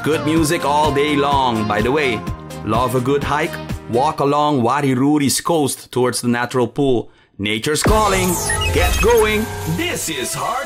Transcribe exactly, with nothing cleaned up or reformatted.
good music all day long. By the way, love a good hike? Walk along Wariruri's coast towards the natural pool. Nature's calling. Get going. This is Hard